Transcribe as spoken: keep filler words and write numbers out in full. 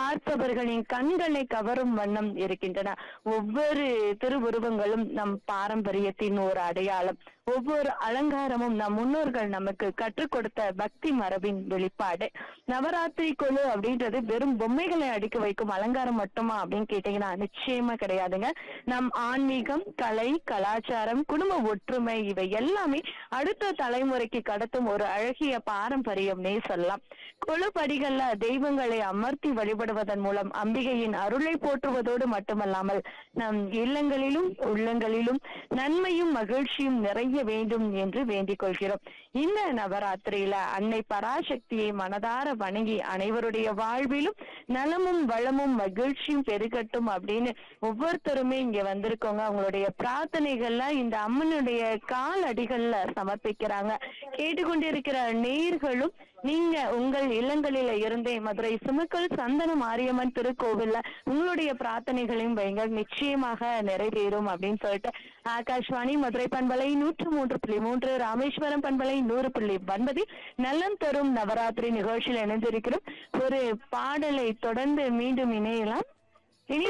பார்ப்பவர்களின் கண்களை கவரும் வண்ணம் இருக்கின்றன. ஒவ்வொரு திருவுருவங்களும் நம் பாரம்பரியத்தின் ஒரு அடையாளம். ஒவ்வொரு அலங்காரமும் நம் முன்னோர்கள் நமக்கு கற்றுக் கொடுத்த பக்தி மரபின் வெளிப்பாடு. நவராத்திரி குழு அப்படின்றது வெறும் பொம்மைகளை அடுக்கி வைக்கும் அலங்காரம் மட்டுமா அப்படின்னு கேட்டீங்கன்னா நிச்சயமா கிடையாதுங்க. நம் ஆன்மீகம், கலை, கலாச்சாரம், குடும்ப ஒற்றுமை இவை எல்லாமே அடுத்த தலைமுறைக்கு கடத்தும் ஒரு அழகிய பாரம்பரியம்னே சொல்லலாம். குழு படிகள்ல தெய்வங்களை அமர்த்தி வழிபடுவதன் மூலம் அம்பிகையின் அருளை போற்றுவதோடு மட்டுமல்லாமல் நம் இல்லங்களிலும் உள்ளங்களிலும் நன்மையும் மகிழ்ச்சியும் நிறைய வேண்டும் என்று வேண்டிக் கொள்கிறோம். இந்த நவராத்திரியில அன்னை பராசக்தியை மனதார வணங்கி அனைவருடைய வாழ்விலும் நலமும் வளமும் மகிழ்ச்சியும் பெருகட்டும் அப்படின்னு ஒவ்வொருத்தருமே இங்க வந்திருக்கோங்க. அவங்களுடைய பிரார்த்தனைகள்ல இந்த அம்மனுடைய கால் அடிகள்ல சமர்ப்பிக்கிறாங்க. கேட்டுக்கொண்டிருக்கிற நேயர்களும் நீங்க உங்கள் இல்லங்களில இருந்தே மதுரை சுமக்கல் சந்தன மாரியம்மன் திருக்கோவில்ல உங்களுடைய பிரார்த்தனைகளையும் வைங்க, நிச்சயமாக நிறைவேறும் அப்படின்னு சொல்லிட்டு ஆகாஷ்வாணி மதுரை பண்பலை நூற்று மூன்று புள்ளி மூன்று, ராமேஸ்வரம் பண்பலை நூறு புள்ளி ஒன்பதில் நலம் தரும் நவராத்திரி நிகழ்ச்சியில் இணைந்திருக்கிறோம். ஒரு பாடலை தொடர்ந்து மீண்டும் இணையலாம்.